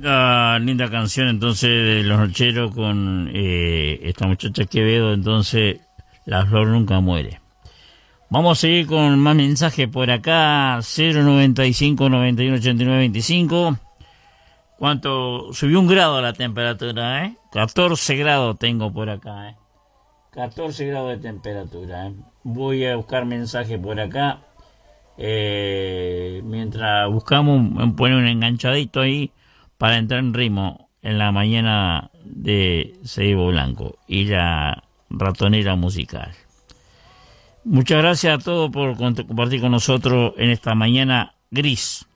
Linda canción entonces de Los Nocheros con esta muchacha Quevedo, entonces La Flor Nunca Muere. Vamos a seguir con más mensajes por acá, 095 91 89 25. ¿Cuánto? Subió 1 grado la temperatura, 14 grados tengo por acá, 14 grados de temperatura, Voy a buscar mensajes por acá. Mientras buscamos, poner un enganchadito ahí para entrar en ritmo en la mañana de Seibo Blanco y la ratonera musical. Muchas gracias a todos por compartir con nosotros en esta mañana gris.